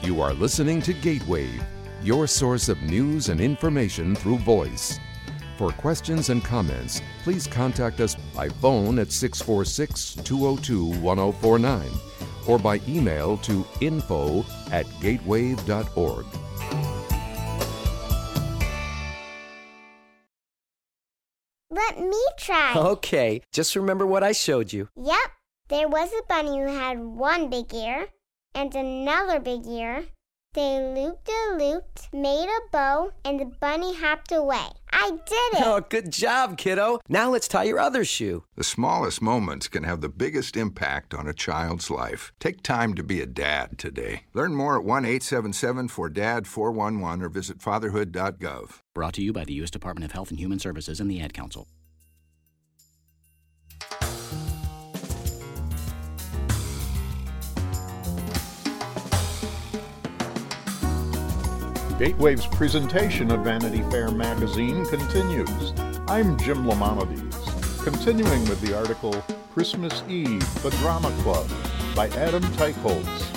You are listening to Gatewave, your source of news and information through voice. For questions and comments, please contact us by phone at 646-202-1049 or by email to info@gatewave.org. Let me try. Okay, just remember what I showed you. Yep, there was a bunny who had one big ear and another big ear. They looped-a-looped, made a bow, and the bunny hopped away. I did it! Oh, good job, kiddo. Now let's tie your other shoe. The smallest moments can have the biggest impact on a child's life. Take time to be a dad today. Learn more at 1-877-4DAD-411 or visit fatherhood.gov. Brought to you by the U.S. Department of Health and Human Services and the Ad Council. Gatewave's presentation of Vanity Fair magazine continues. I'm Jim Lamonides, continuing with the article Christmas Eve, The Drama Club by Adam Teichholz.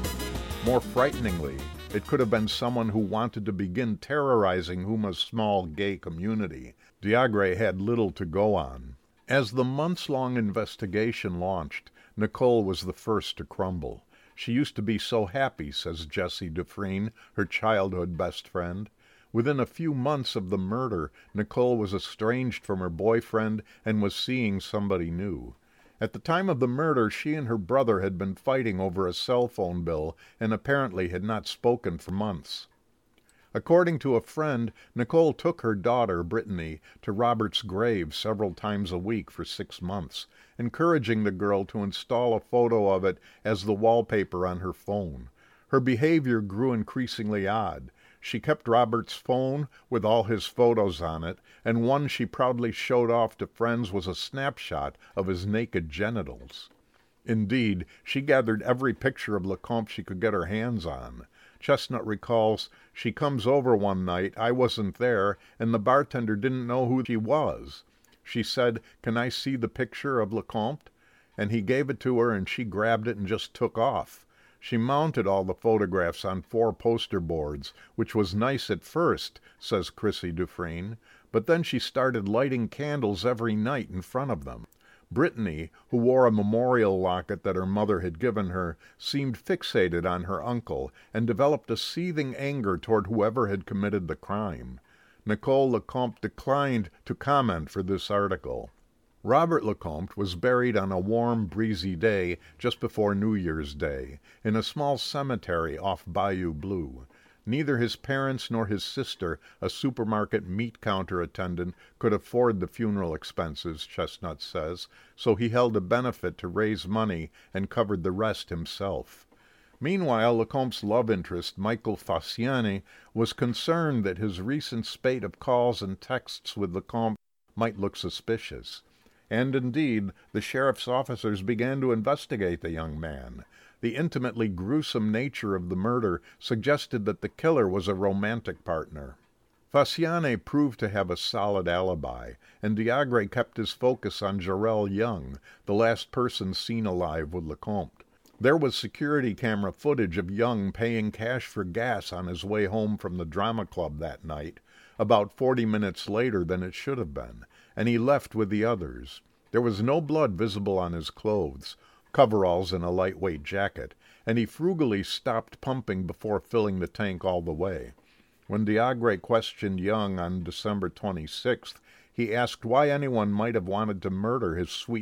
More frighteningly, it could have been someone who wanted to begin terrorizing Huma's small gay community. Diagre had little to go on. As the months-long investigation launched, Nicole was the first to crumble. She used to be so happy, says Jessie Dufresne, her childhood best friend. Within a few months of the murder, Nicole was estranged from her boyfriend and was seeing somebody new. At the time of the murder, she and her brother had been fighting over a cell phone bill and apparently had not spoken for months. According to a friend, Nicole took her daughter, Brittany, to Robert's grave several times a week for 6 months, encouraging the girl to install a photo of it as the wallpaper on her phone. Her behavior grew increasingly odd. She kept Robert's phone with all his photos on it, and one she proudly showed off to friends was a snapshot of his naked genitals. Indeed, she gathered every picture of Lecomte she could get her hands on. Chestnut recalls, "She comes over one night, I wasn't there, and the bartender didn't know who she was. She said, 'Can I see the picture of Lecomte?' And he gave it to her, and she grabbed it and just took off. She mounted all the photographs on 4 poster boards, which was nice at first," says Chrissy Dufresne, "but then she started lighting candles every night in front of them." Brittany, who wore a memorial locket that her mother had given her, seemed fixated on her uncle and developed a seething anger toward whoever had committed the crime. Nicole Lecomte declined to comment for this article. Robert Lecomte was buried on a warm, breezy day just before New Year's Day in a small cemetery off Bayou Blue. Neither his parents nor his sister, a supermarket meat counter attendant, could afford the funeral expenses, Chestnut says, so he held a benefit to raise money and covered the rest himself. Meanwhile, Lecomte's love interest, Michael Faciani, was concerned that his recent spate of calls and texts with Lecomte might look suspicious. And indeed, the sheriff's officers began to investigate the young man. The intimately gruesome nature of the murder suggested that the killer was a romantic partner. Faciane proved to have a solid alibi, and Diagre kept his focus on Jarrell Young, the last person seen alive with Lecomte. There was security camera footage of Young paying cash for gas on his way home from the drama club that night, about 40 minutes later than it should have been, and he left with the others. There was no blood visible on his clothes, coveralls and a lightweight jacket, and he frugally stopped pumping before filling the tank all the way. When Diagre questioned Young on December 26th, he asked why anyone might have wanted to murder his sweet